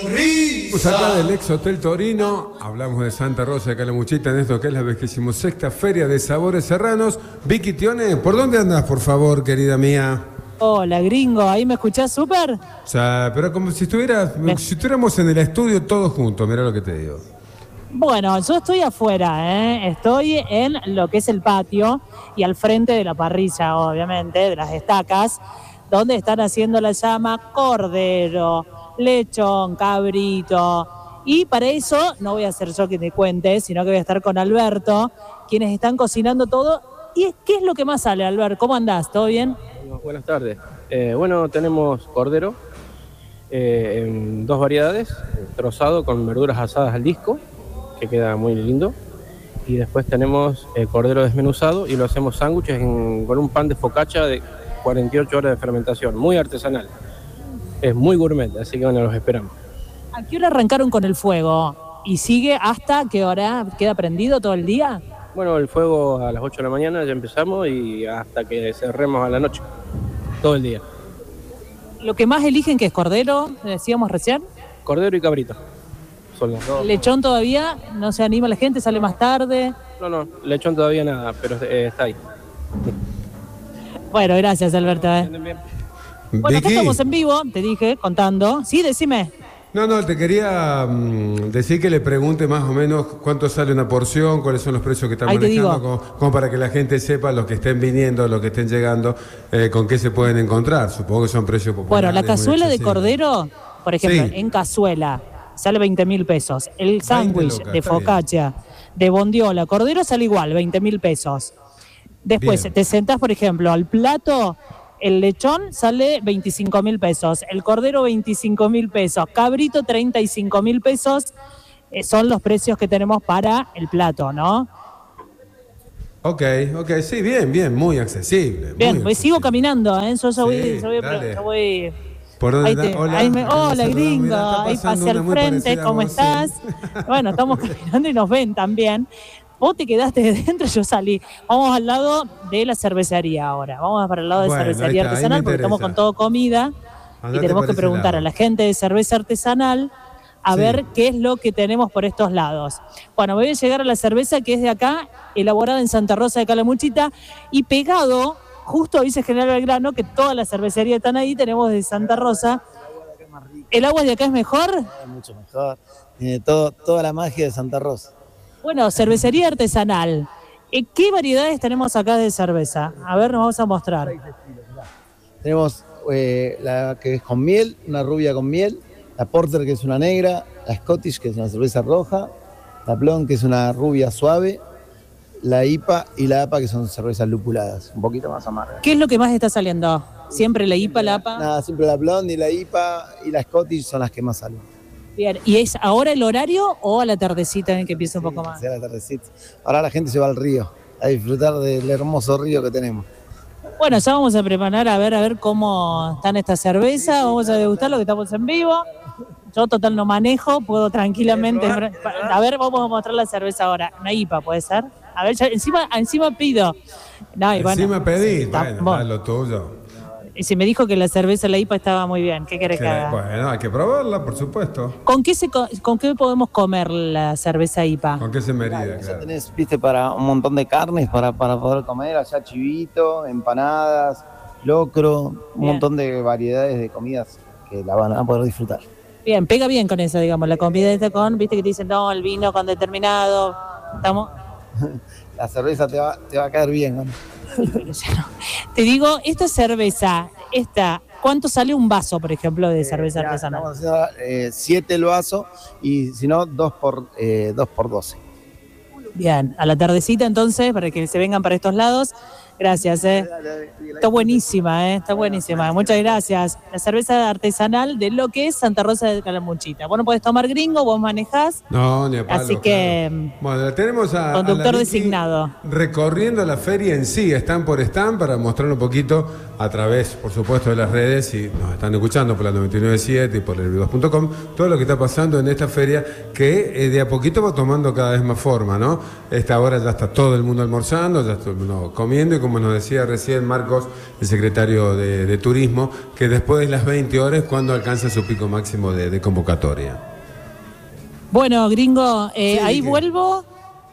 Estamos acá del ex Hotel Torino, hablamos de Santa Rosa de Calamuchita en esto que es la 26ª Feria de Sabores Serranos. Vicky Tione, ¿por dónde andas, por favor, querida mía? Hola, gringo, ¿ahí me escuchás súper? O sea, pero como si estuviéramos en el estudio todos juntos, mirá lo que te digo. Bueno, yo estoy afuera, estoy en lo que es el patio y al frente de la parrilla, obviamente, de las estacas, donde están haciendo la llama cordero, lechón, cabrito. Y para eso no voy a ser yo quien te cuente, sino que voy a estar con Alberto, quienes están cocinando todo. ¿Y qué es lo que más sale, Alberto? ¿Cómo andás? ¿Todo bien? Buenas tardes. Bueno, tenemos cordero en dos variedades, trozado con verduras asadas al disco, que queda muy lindo. Y después tenemos cordero desmenuzado y lo hacemos sándwiches con un pan de focaccia de 48 horas de fermentación, muy artesanal. Es muy gourmet, así que bueno, los esperamos. ¿A qué hora arrancaron con el fuego? ¿Y sigue hasta qué hora? ¿Queda prendido todo el día? Bueno, el fuego a las 8 de la mañana ya empezamos y hasta que cerremos a la noche, todo el día. Lo que más eligen, que es cordero, decíamos recién. Cordero y cabrito, son las dos. ¿Lechón todavía? ¿No se anima la gente? ¿Sale más tarde? No, lechón todavía nada, pero está ahí. Bueno, gracias, Alberto. Bueno, acá estamos en vivo, te dije, contando. Sí, decime. No, te quería decir que le pregunte más o menos cuánto sale una porción, cuáles son los precios que están manejando, como para que la gente sepa, los que estén viniendo, los que estén llegando, con qué se pueden encontrar. Supongo que son precios populares. Bueno, la cazuela de cordero, por ejemplo, sí, en cazuela, sale 20.000 pesos. El sándwich de focaccia, de bondiola, cordero sale igual, 20.000 pesos. Después te sentás, por ejemplo, al plato. El lechón sale 25.000 pesos, el cordero 25.000 pesos, cabrito 35.000 pesos, son los precios que tenemos para el plato, ¿no? Ok, sí, bien, muy accesible. Bien, pues sigo caminando, yo voy. ¿Por dónde? Hola, gringo, ahí pasé al frente, ¿cómo estás? Bueno, estamos caminando y nos ven también. Vos te quedaste dentro, yo salí. Vamos al lado de la cervecería ahora. Vamos para el lado de cervecería artesanal porque estamos con todo comida. Y tenemos que preguntar a la gente de cerveza artesanal a ver qué es lo que tenemos por estos lados. Bueno, voy a llegar a la cerveza que es de acá, elaborada en Santa Rosa de Calamuchita, y pegado, justo dice General Belgrano, que todas las cervecerías están ahí, tenemos de Santa Rosa. ¿El agua de acá es mejor? Es mucho mejor. Tiene toda la magia de Santa Rosa. Bueno, cervecería artesanal. ¿Qué variedades tenemos acá de cerveza? A ver, nos vamos a mostrar. Tenemos la que es con miel, una rubia con miel, la Porter, que es una negra, la Scottish, que es una cerveza roja, la Blonde, que es una rubia suave, la IPA y la APA, que son cervezas lupuladas, un poquito más amargas. ¿Qué es lo que más está saliendo? ¿Siempre la IPA, la APA? Nada, siempre la Blonde y la IPA y la Scottish son las que más salen. Bien, ¿y es ahora el horario o a la tardecita en que empieza un poco más? Sí, a la tardecita. Ahora la gente se va al río, a disfrutar del hermoso río que tenemos. Bueno, ya vamos a preparar a ver cómo están estas cervezas, vamos a degustar lo que estamos en vivo. Yo total no manejo, puedo tranquilamente. A ver, vamos a mostrar la cerveza ahora. Una IPA, ¿puede ser? A ver, encima pido. No, encima pedí, bueno, lo tuyo. Y se me dijo que la cerveza, la IPA, estaba muy bien. ¿Qué querés que haga? Bueno, hay que probarla, por supuesto. ¿Con qué podemos comer la cerveza IPA? ¿Con qué se merida? Ya tenés, viste, para un montón de carnes para poder comer. Allá chivito, empanadas, locro, un montón de variedades de comidas que la van a poder disfrutar. Bien, pega bien con eso, digamos, la comida esta viste que te dicen, no, el vino con determinado, estamos... La cerveza te va a caer bien, ¿no? Te digo, esta cerveza, ¿cuánto sale un vaso, por ejemplo, de cerveza artesanal? Estamos haciendo 7 el vaso y si no, 2 por 12. Bien, a la tardecita entonces, para que se vengan para estos lados. Gracias, Está buenísima, está buenísima. Muchas gracias. La cerveza artesanal de lo que es Santa Rosa de Calamuchita. Vos no podés tomar gringo, vos manejás. No, ni a palo. Así que, claro. Bueno, tenemos a conductor designado. Recorriendo la feria en sí, stand por stand, para mostrar un poquito a través, por supuesto, de las redes, y nos están escuchando por la 99.7 y por el 2.com, todo lo que está pasando en esta feria que de a poquito va tomando cada vez más forma, ¿no? Esta hora ya está todo el mundo almorzando, ya está todo el mundo comiendo, y como como nos decía recién Marcos, el secretario de Turismo, que después de las 20 horas, ¿cuándo alcanza su pico máximo de convocatoria? Bueno, gringo, ahí vuelvo.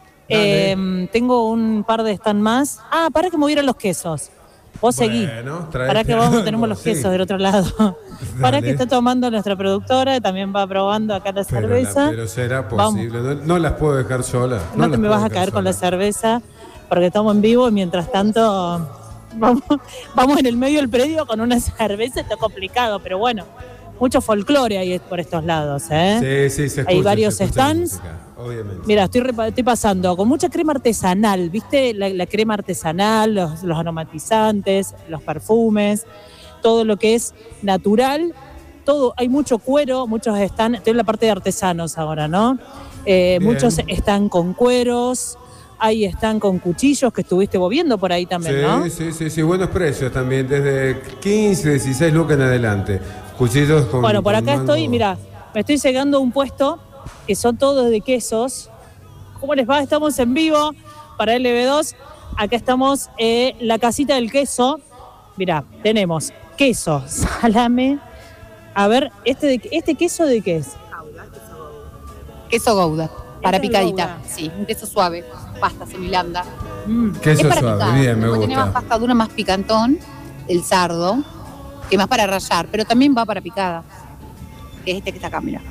Tengo un par de stand más. Para que movieran los quesos. Vos seguí. Para que tenemos los quesos del otro lado. Para que está tomando nuestra productora, también va probando acá la cerveza. Pero será posible, no las puedo dejar solas. No te me vas a caer con la cerveza, porque estamos en vivo y mientras tanto vamos en el medio del predio con una cerveza, está complicado, pero bueno, mucho folclore ahí por estos lados, ¿eh? Sí, se escucha. Hay varios stands. Música, obviamente. Mira, estoy pasando con mucha crema artesanal, ¿viste? La crema artesanal, los aromatizantes, los perfumes, todo lo que es natural, todo, hay mucho cuero, muchos están, estoy en la parte de artesanos ahora, ¿no? Muchos están con cueros, ahí están con cuchillos que estuviste viendo por ahí también, ¿no? Sí, buenos precios también, desde 15, 16 lucas en adelante. Cuchillos con... Bueno, por acá estoy, mira, me estoy llegando a un puesto que son todos de quesos. ¿Cómo les va? Estamos en vivo para LB2. Acá estamos la casita del queso. Mirá, tenemos queso, salame. A ver, ¿este queso de qué es? Queso Gouda, para picadita. Sí, un queso suave, pasta semiblanda. Queso es suave, picar. bien, me gusta. Tiene más pasta dura, más picantón, el sardo, que más para rallar, pero también va para picada. Que es este que está acá, mira.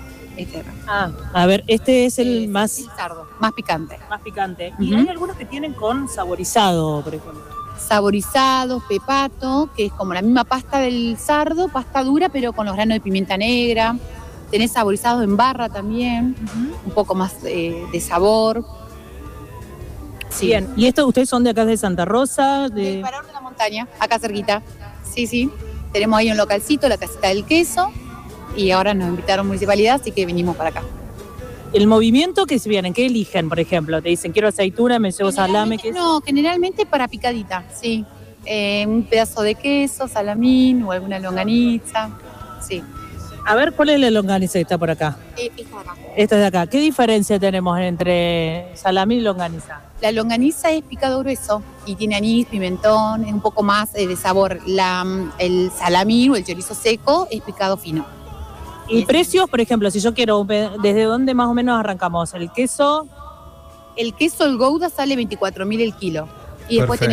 A ver, este es el más... El sardo, más picante. Más picante. Y hay algunos que tienen con saborizado, por ejemplo. Saborizado, pepato, que es como la misma pasta del sardo, pasta dura, pero con los granos de pimienta negra. Tenés saborizados en barra también, un poco más de sabor. Sí. Bien, ¿y esto ustedes son de acá de Santa Rosa? Del Parador de la Montaña, acá cerquita. Sí. Tenemos ahí un localcito, la casita del queso, y ahora nos invitaron municipalidad, así que vinimos para acá. ¿El movimiento que se vienen? ¿Qué eligen, por ejemplo? Te dicen, quiero aceituna, me llevo salame. No, generalmente para picadita, sí. Un pedazo de queso, salamín o alguna longaniza, sí. A ver, ¿cuál es la longaniza que está por acá? Esta de acá. Esta de acá. ¿Qué diferencia tenemos entre salamín y longaniza? La longaniza es picado grueso y tiene anís, pimentón, es un poco más de sabor. El salamín o el chorizo seco es picado fino. ¿Y precios, por ejemplo, si yo quiero, desde dónde más o menos arrancamos? ¿El queso? El queso, el Gouda, sale 24.000 el kilo. Y después tenés